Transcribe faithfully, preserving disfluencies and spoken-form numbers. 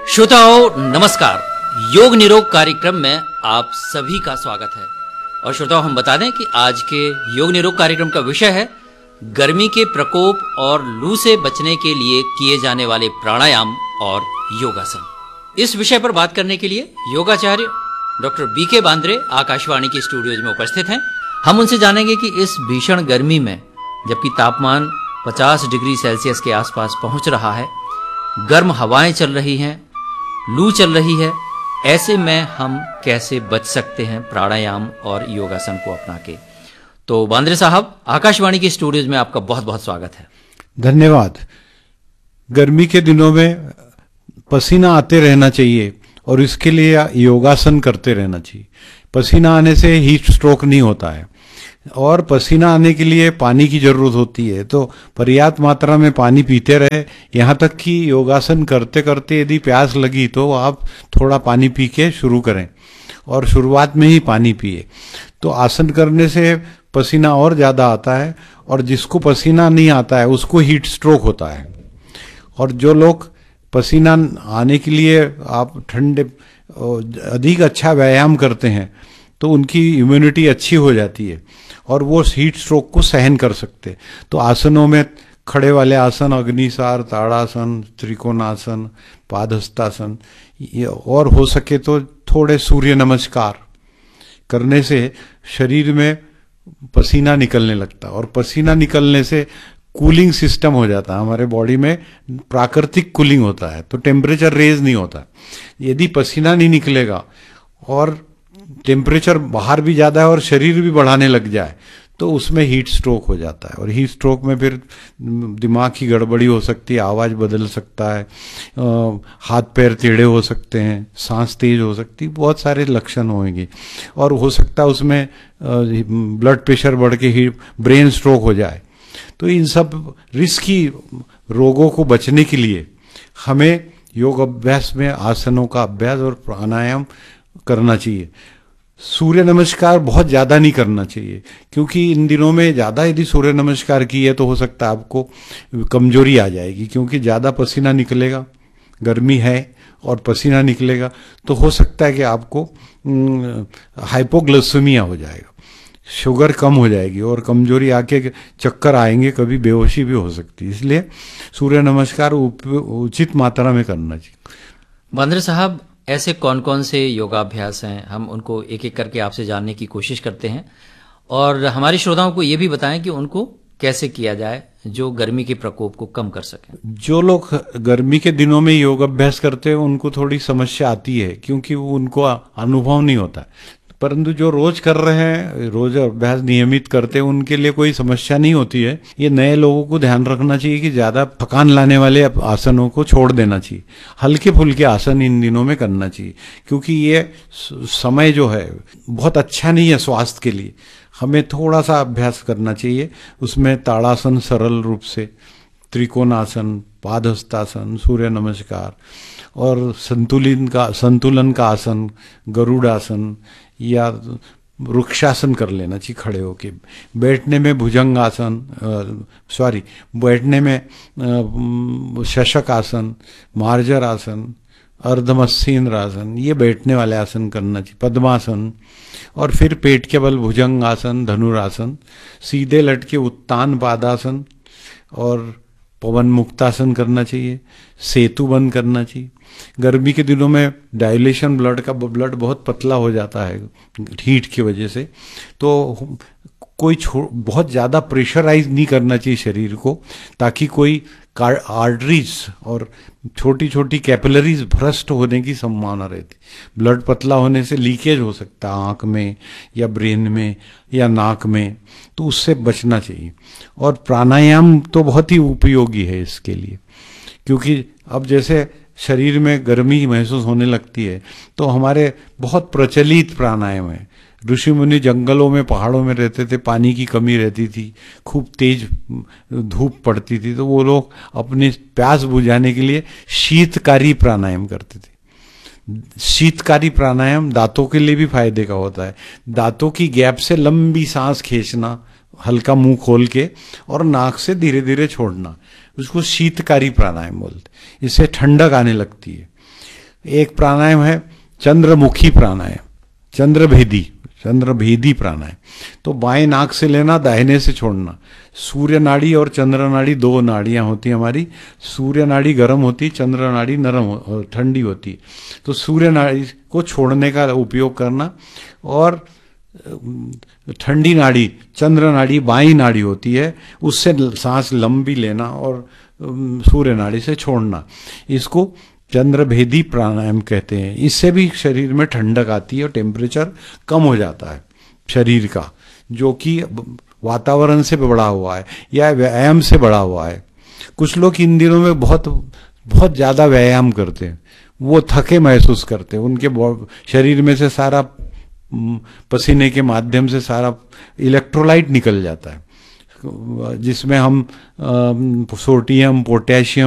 श्रोताओं नमस्कार। योग निरोग कार्यक्रम में आप सभी का स्वागत है। और श्रोताओं हम बता दें कि आज के योग निरोग कार्यक्रम का विषय है गर्मी के प्रकोप और लू से बचने के लिए किए जाने वाले प्राणायाम और योगासन। इस विषय पर बात करने के लिए योगाचार्य डॉक्टर बी के बांद्रे आकाशवाणी के स्टूडियोज में उपस्थित हैं। हम उनसे जानेंगे कि इस भीषण गर्मी में जबकि तापमान पचास डिग्री सेल्सियस के आसपास पहुंच रहा है, गर्म हवाएं चल रही हैं, लू चल रही है, ऐसे में हम कैसे बच सकते हैं प्राणायाम और योगासन को अपना के। तो बांद्रे साहब, आकाशवाणी के स्टूडियोज में आपका बहुत बहुत स्वागत है। धन्यवाद। गर्मी के दिनों में पसीना आते रहना चाहिए और इसके लिए योगासन करते रहना चाहिए। पसीना आने से हीट स्ट्रोक नहीं होता है और पसीना आने के लिए पानी की जरूरत होती है, तो पर्याप्त मात्रा में पानी पीते रहे। यहाँ तक कि योगासन करते करते यदि प्यास लगी तो आप थोड़ा पानी पी के शुरू करें और शुरुआत में ही पानी पिए। तो आसन करने से पसीना और ज़्यादा आता है और जिसको पसीना नहीं आता है उसको हीट स्ट्रोक होता है। और जो लोग पसीना आने के लिए आप ठंडे अधिक अच्छा व्यायाम करते हैं तो उनकी इम्यूनिटी अच्छी हो जाती है और वो हीट स्ट्रोक को सहन कर सकते। तो आसनों में खड़े वाले आसन, अग्निसार, ताड़ासन, त्रिकोणासन, पादहस्तासन, ये और हो सके तो थोड़े सूर्य नमस्कार करने से शरीर में पसीना निकलने लगता है और पसीना निकलने से कूलिंग सिस्टम हो जाता है। हमारे बॉडी में प्राकृतिक कूलिंग होता है, तो टेम्परेचर रेज नहीं होता। यदि पसीना नहीं निकलेगा और टेम्परेचर बाहर भी ज़्यादा है और शरीर भी बढ़ाने लग जाए तो उसमें हीट स्ट्रोक हो जाता है। और हीट स्ट्रोक में फिर दिमाग की गड़बड़ी हो सकती है, आवाज़ बदल सकता है, हाथ पैर टेढ़े हो सकते हैं, सांस तेज हो सकती है, बहुत सारे लक्षण होंगे। और हो सकता है उसमें ब्लड प्रेशर बढ़ के ही ब्रेन स्ट्रोक हो जाए। तो इन सब रिस्की रोगों को बचने के लिए हमें योग अभ्यास में आसनों का अभ्यास और प्राणायाम करना चाहिए। सूर्य नमस्कार बहुत ज़्यादा नहीं करना चाहिए, क्योंकि इन दिनों में ज़्यादा यदि सूर्य नमस्कार किए तो हो सकता है आपको कमजोरी आ जाएगी, क्योंकि ज़्यादा पसीना निकलेगा, गर्मी है और पसीना निकलेगा तो हो सकता है कि आपको हाइपोग्लाइसेमिया हो जाएगा, शुगर कम हो जाएगी और कमजोरी आके चक्कर आएंगे, कभी बेहोशी भी हो सकती है। इसलिए सूर्य नमस्कार उचित मात्रा में करना चाहिए। बांद्रे साहब, ऐसे कौन कौन से योगाभ्यास हैं, हम उनको एक एक करके आपसे जानने की कोशिश करते हैं और हमारे श्रोताओं को ये भी बताएं कि उनको कैसे किया जाए जो गर्मी के प्रकोप को कम कर सकें। जो लोग गर्मी के दिनों में योग अभ्यास करते हैं उनको थोड़ी समस्या आती है, क्योंकि उनको अनुभव नहीं होता। परंतु जो रोज कर रहे हैं, रोज अभ्यास नियमित करते हैं, उनके लिए कोई समस्या नहीं होती है। ये नए लोगों को ध्यान रखना चाहिए कि ज्यादा थकान लाने वाले आसनों को छोड़ देना चाहिए, हल्के फुल्के आसन इन दिनों में करना चाहिए, क्योंकि ये समय जो है बहुत अच्छा नहीं है स्वास्थ्य के लिए। हमें थोड़ा सा अभ्यास करना चाहिए, उसमें ताड़ासन सरल रूप से, त्रिकोणासन, पादहस्तासन, सूर्य नमस्कार और संतुलन का संतुलन का आसन, गरुड़ासन या वृक्षासन कर लेना चाहिए खड़े होके। बैठने में भुजंगासन, सॉरी बैठने में शशक आसन, मार्जर आसन, अर्धमत्स्येंद्र आसन, ये बैठने वाले आसन करना चाहिए। पद्मासन और फिर पेट के बल भुजंगासन, धनुरासन, सीधे लटके उत्तान पादासन और पवन मुक्तासन करना चाहिए। सेतु बंद करना चाहिए। गर्मी के दिनों में डायलेशन, ब्लड का ब्लड बहुत पतला हो जाता है हीट की वजह से, तो कोई बहुत ज़्यादा प्रेशराइज नहीं करना चाहिए शरीर को, ताकि कोई आर्टरीज और छोटी छोटी कैपिलरीज भ्रष्ट होने की संभावना रहती। ब्लड पतला होने से लीकेज हो सकता है आँख में या ब्रेन में या नाक में, तो उससे बचना चाहिए। और प्राणायाम तो बहुत ही उपयोगी है इसके लिए, क्योंकि अब जैसे शरीर में गर्मी महसूस होने लगती है तो हमारे बहुत प्रचलित प्राणायाम है। ऋषि मुनि जंगलों में, पहाड़ों में रहते थे, पानी की कमी रहती थी, खूब तेज धूप पड़ती थी, तो वो लोग अपनी प्यास बुझाने के लिए शीतकारी प्राणायाम करते थे। शीतकारी प्राणायाम दांतों के लिए भी फायदे का होता है। दांतों की गैप से लंबी सांस खींचना, हल्का मुंह खोल के, और नाक से धीरे धीरे छोड़ना, उसको शीतकारी प्राणायाम बोलते। इससे ठंडक आने लगती है। एक प्राणायाम है चंद्रमुखी प्राणायाम, चंद्रभेदी, चंद्रभेदी प्राणायाम। तो बाएं नाक से लेना, दाहिने से छोड़ना। सूर्य नाड़ी और चंद्र नाड़ी दो नाड़ियां होती हैं हमारी। सूर्य नाड़ी गर्म होती, चंद्र नाड़ी नरम ठंडी होती। तो सूर्य नाड़ी को छोड़ने का उपयोग करना, और ठंडी नाड़ी चंद्र नाड़ी बाई नाड़ी होती है, उससे सांस लंबी लेना और सूर्य नाड़ी से छोड़ना। इसको चंद्रभेदी प्राणायाम कहते हैं। इससे भी शरीर में ठंडक आती है और टेम्परेचर कम हो जाता है शरीर का, जो कि वातावरण से बढ़ा हुआ है या व्यायाम से बढ़ा हुआ है। कुछ लोग इन दिनों में बहुत बहुत ज़्यादा व्यायाम करते हैं, वो थके महसूस करते हैं, उनके शरीर में से सारा पसीने के माध्यम से सारा इलेक्ट्रोलाइट निकल जाता है, जिसमें हम सोडियम, पोटेशियम